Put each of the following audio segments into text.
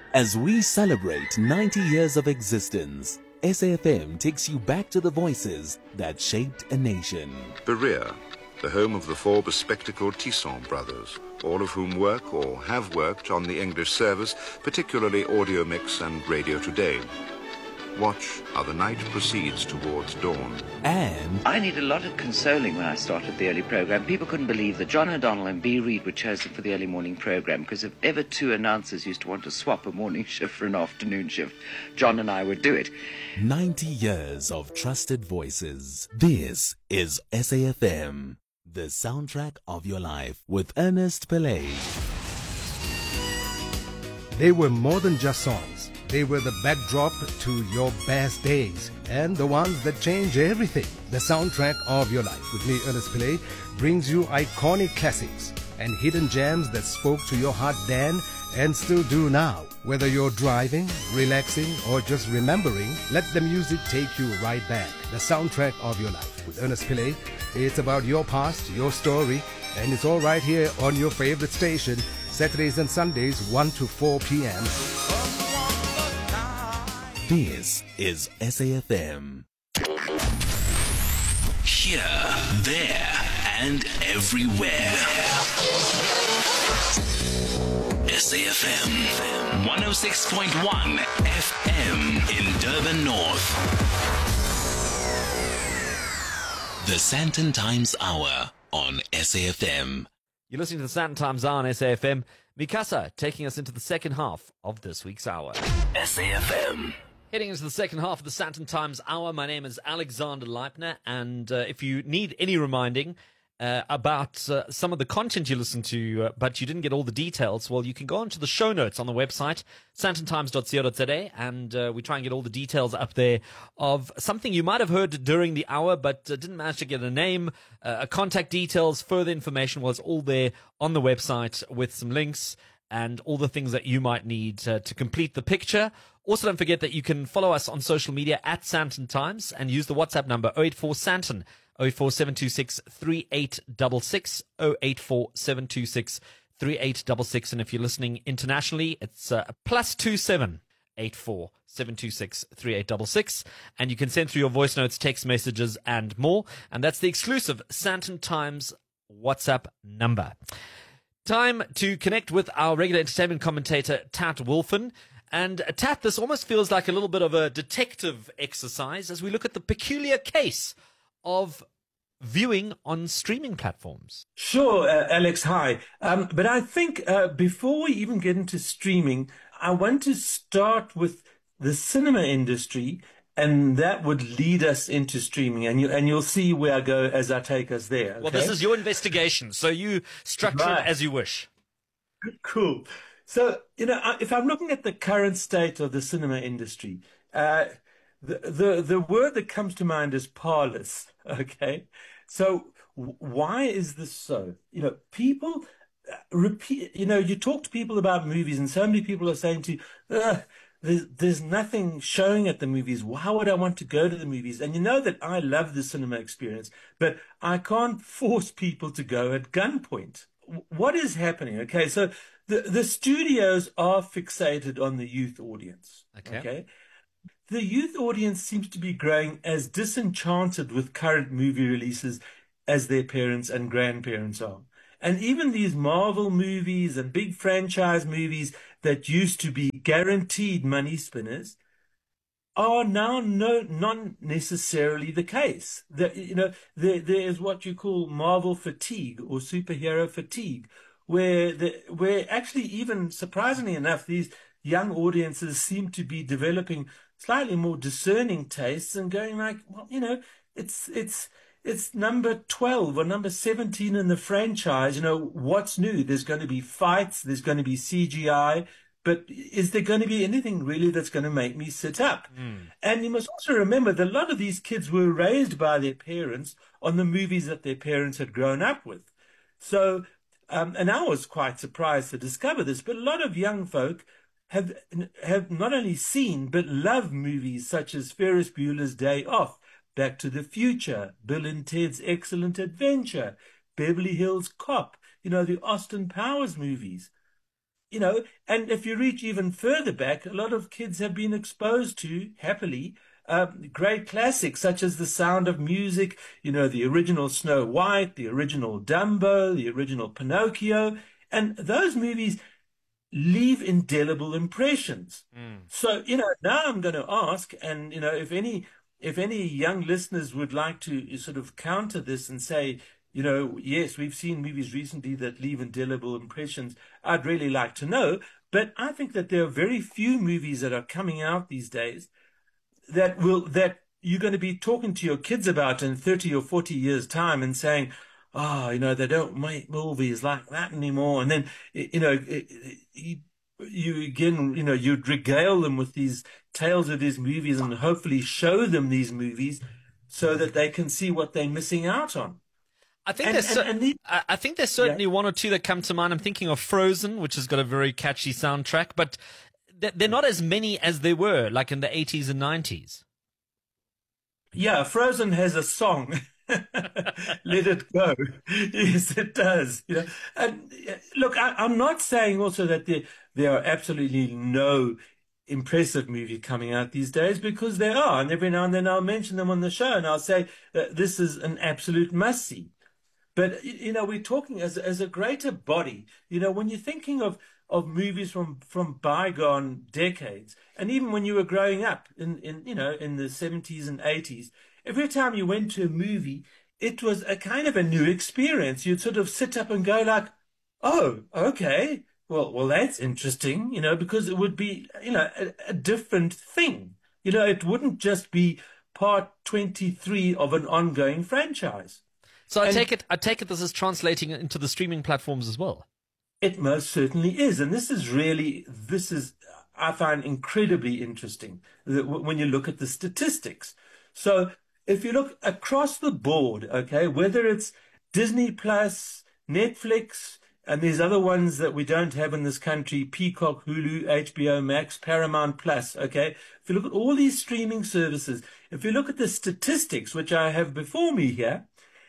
As we celebrate 90 years of existence, SAFM takes you back to the voices that shaped a nation. Berea, the home of the four bespectacled Tisson brothers, all of whom work or have worked on the English service, particularly Audio Mix and Radio Today. Watch how the night proceeds towards dawn. And I need a lot of consoling when I started the early program. People couldn't believe that John O'Donnell and B. Reid were chosen for the early morning program, because if ever two announcers used to want to swap a morning shift for an afternoon shift, John and I would do it. 90 years of trusted voices. This is SAFM, the soundtrack of your life, with Ernest Pillay. They were more than just songs. They were the backdrop to your best days and the ones that change everything. The soundtrack of your life with me, Ernest Pillay, brings you iconic classics and hidden gems that spoke to your heart then and still do now. Whether you're driving, relaxing, or just remembering, let the music take you right back. The soundtrack of your life with Ernest Pillay. It's about your past, your story, and it's all right here on your favorite station, Saturdays and Sundays, 1 to 4 p.m. This is SAFM. Here, there, and everywhere. SAFM 106.1 FM in Durban North. The Sandton Times Hour on SAFM. You're listening to the Sandton Times Hour on SAFM. Mikasa taking us into the second half of this week's hour. SAFM. Heading into the second half of the Sandton Times Hour, my name is Alexander Leipner, and if you need any reminding about some of the content you listened to, but you didn't get all the details, well, you can go onto the show notes on the website, santontimes.co.za, and we try and get all the details up there of something you might have heard during the hour, but didn't manage to get a name, contact details, further information. Well, it's all there on the website with some links and all the things that you might need to complete the picture. Also, don't forget that you can follow us on social media at Sandton Times and use the WhatsApp number 084 Sandton 084 3866 084 3866. And if you're listening internationally, it's +27 84 726 3866. And you can send through your voice notes, text messages, and more. And that's the exclusive Sandton Times WhatsApp number. Time to connect with our regular entertainment commentator, Tat Wolfen. And Tat, this almost feels like a little bit of a detective exercise as we look at the peculiar case of viewing on streaming platforms. Sure, Alex, hi. But I think before we even get into streaming, I want to start with the cinema industry, and that would lead us into streaming. And you'll see where I go as I take us there. Okay? Well, this is your investigation, so you structure it as you wish. Cool. So, if I'm looking at the current state of the cinema industry, the word that comes to mind is parlous. Okay. So why is this so? People repeat, you talk to people about movies and so many people are saying to you, there's nothing showing at the movies. Why would I want to go to the movies? And you know that I love the cinema experience, but I can't force people to go at gunpoint. What is happening? Okay. So the studios are fixated on the youth audience. Okay. The youth audience seems to be growing as disenchanted with current movie releases as their parents and grandparents are. And even these Marvel movies and big franchise movies that used to be guaranteed money spinners are now not necessarily the case. There is what you call Marvel fatigue or superhero fatigue, where actually, even surprisingly enough, these young audiences seem to be developing slightly more discerning tastes and going like, well, it's number 12 or number 17 in the franchise. What's new? There's going to be fights. There's going to be CGI. But is there going to be anything really that's going to make me sit up? And you must also remember that a lot of these kids were raised by their parents on the movies that their parents had grown up with. So, and I was quite surprised to discover this, but a lot of young folk have not only seen but love movies such as Ferris Bueller's Day Off, Back to the Future, Bill and Ted's Excellent Adventure, Beverly Hills Cop, the Austin Powers movies. and if you reach even further back, a lot of kids have been exposed to, happily, great classics such as The Sound of Music, the original Snow White, the original Dumbo, the original Pinocchio, and those movies leave indelible impressions. So, now I'm going to ask, and, if any young listeners would like to sort of counter this and say, yes, we've seen movies recently that leave indelible impressions, I'd really like to know. But I think that there are very few movies that are coming out these days that you're going to be talking to your kids about in 30 or 40 years' time and saying, they don't make movies like that anymore. And then, you again, you'd regale them with these tales of these movies and hopefully show them these movies so that they can see what they're missing out on. I think I think there's certainly one or two that come to mind. I'm thinking of Frozen, which has got a very catchy soundtrack, but they're not as many as they were, like in the 80s and 90s. Yeah, Frozen has a song. Let it go. Yes, it does. And look, I'm not saying also that there are absolutely no impressive movies coming out these days, because there are, and every now and then I'll mention them on the show and I'll say this is an absolute must-see. But we're talking as a greater body. When you're thinking of movies from bygone decades, and even when you were growing up in the 70s and 80s, every time you went to a movie, it was a kind of a new experience. You'd sort of sit up and go like, oh, okay, well, that's interesting, because it would be, a different thing. It wouldn't just be part 23 of an ongoing franchise. So I take it this is translating into the streaming platforms as well. It most certainly is. And this is, I find, incredibly interesting when you look at the statistics. So if you look across the board, okay, whether it's Disney Plus, Netflix, and there's other ones that we don't have in this country, Peacock, Hulu, HBO Max, Paramount Plus, okay? If you look at all these streaming services, if you look at the statistics, which I have before me here,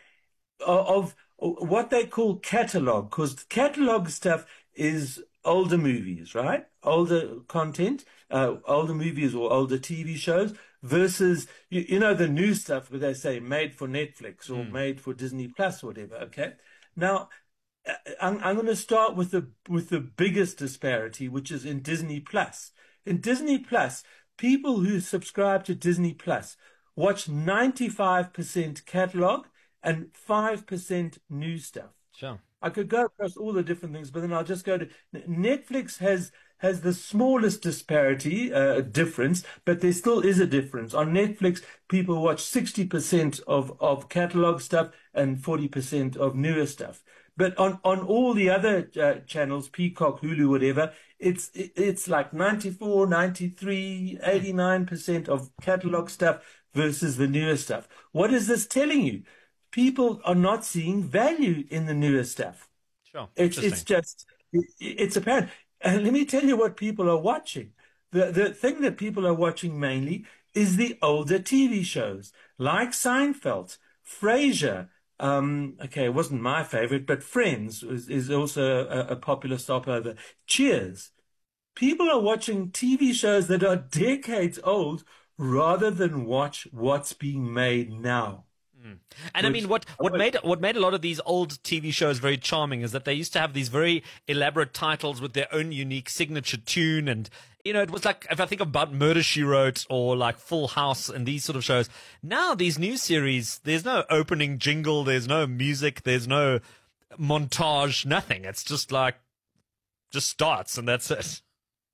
of what they call catalog, because catalog stuff is older movies, right? Older content, older movies or older TV shows versus, the new stuff where they say made for Netflix or made for Disney Plus or whatever, okay? Now, I'm going to start with the biggest disparity, which is in Disney Plus. In Disney Plus, people who subscribe to Disney Plus watch 95% catalog and 5% new stuff. Sure. I could go across all the different things, but then I'll just go to Netflix has the smallest disparity, difference, but there still is a difference. On Netflix, people watch 60% of catalog stuff and 40% of newer stuff. But on all the other channels, Peacock, Hulu, whatever, it's like 94, 93, 89% of catalog stuff versus the newer stuff. What is this telling you? People are not seeing value in the newer stuff. Sure. It's apparent. And let me tell you what people are watching. The thing that people are watching mainly is the older TV shows, like Seinfeld, Frasier. It wasn't my favorite, but Friends is also a popular stopover. Cheers. People are watching TV shows that are decades old rather than watch what's being made now. And I mean, what made a lot of these old TV shows very charming is that they used to have these very elaborate titles with their own unique signature tune, and it was like, if I think about Murder, She Wrote or like Full House and these sort of shows. Now these new series, there's no opening jingle, there's no music, there's no montage, nothing. It's just starts and that's it.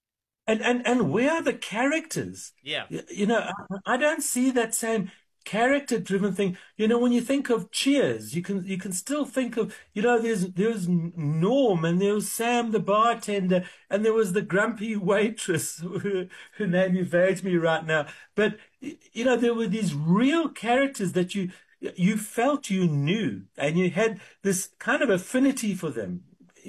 And where are the characters? Yeah, I don't see that same character-driven thing. When you think of Cheers, you can still think of, there's Norm and there was Sam the bartender and there was the grumpy waitress who name evades me right now. But there were these real characters that you felt you knew and you had this kind of affinity for them.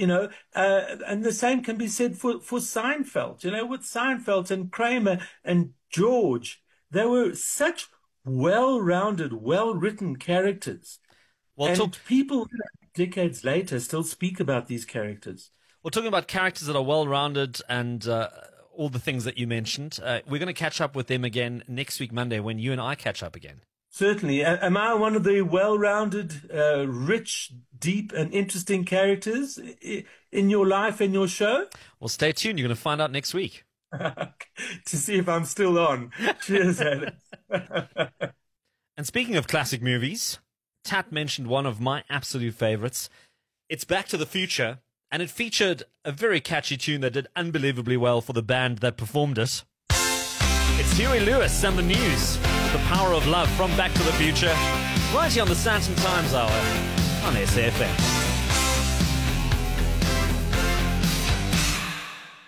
And the same can be said for Seinfeld. With Seinfeld and Kramer and George, they were such well-rounded, well-written characters. People decades later still speak about these characters. Well, talking about characters that are well-rounded and all the things that you mentioned, we're going to catch up with them again next week, Monday, when you and I catch up again. Certainly. Am I one of the well-rounded, rich, deep, and interesting characters in your life and your show? Well, stay tuned. You're going to find out next week. To see if I'm still on. Cheers, Alex. And speaking of classic movies, Tat mentioned one of my absolute favorites. It's Back to the Future, and it featured a very catchy tune that did unbelievably well for the band that performed it. It's Huey Lewis and the News, The Power of Love from Back to the Future, right here on the Santon Times Hour on SAFM.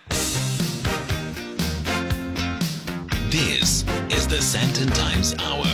This is the Santon Times Hour.